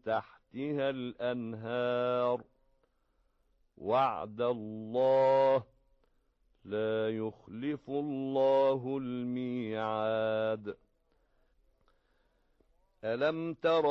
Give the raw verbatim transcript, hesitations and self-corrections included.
تحتها الأنهار وعد الله لا يخلف الله الميعاد. ألم تر